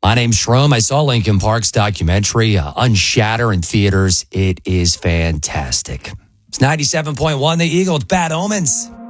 My name's Shrum. I saw Linkin Park's documentary, Unshatter, in theaters. It is fantastic. It's 97.1 The Eagle. It's Bad Omens.